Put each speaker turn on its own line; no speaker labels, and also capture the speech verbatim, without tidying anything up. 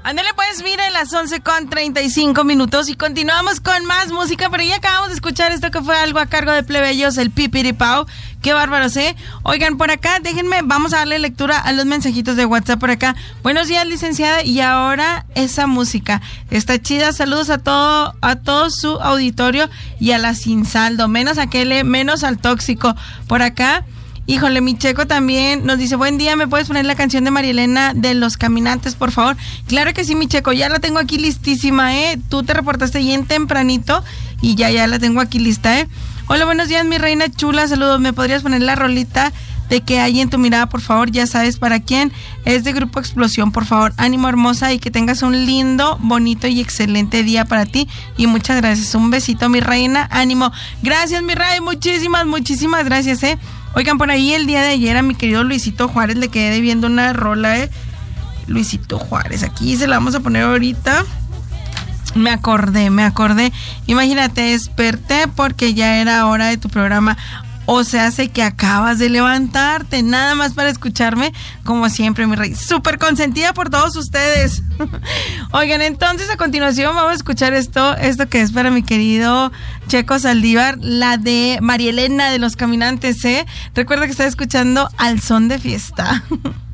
Ándale pues, mira, las once con treinta y cinco minutos y continuamos con más música, pero ya acabamos de escuchar esto que fue algo a cargo de Plebeyos, el Pipiripao. Qué bárbaros, ¿eh? Oigan, por acá, déjenme, vamos a darle lectura a los mensajitos de WhatsApp por acá. Buenos días, licenciada, y ahora esa música está chida. Saludos a todo, a todo su auditorio y a la sin saldo, menos a aquel, menos al tóxico. Por acá, híjole, mi Checo también nos dice, buen día, ¿me puedes poner la canción de Marielena de Los Caminantes, por favor? Claro que sí, mi Checo, ya la tengo aquí listísima, ¿eh? Tú te reportaste bien tempranito y ya, ya la tengo aquí lista, ¿eh? Hola, buenos días, mi reina chula, saludos, ¿me podrías poner la rolita de Que hay en tu mirada, por favor? Ya sabes para quién, es de Grupo Explosión, por favor, ánimo hermosa y que tengas un lindo, bonito y excelente día para ti y muchas gracias, un besito, mi reina, ánimo, gracias, mi rey, muchísimas, muchísimas gracias, ¿eh? Oigan, por ahí el día de ayer a mi querido Luisito Juárez le quedé debiendo una rola, ¿eh? Luisito Juárez, aquí se la vamos a poner ahorita. Me acordé, me acordé. Imagínate, desperté porque ya era hora de tu programa. O sea, hace que acabas de levantarte, nada más para escucharme, como siempre, mi rey. Súper consentida por todos ustedes. Oigan, entonces a continuación vamos a escuchar esto, esto que es para mi querido Checo Saldívar, la de Marielena de Los Caminantes, ¿eh? Recuerda que está escuchando Al Son de Fiesta.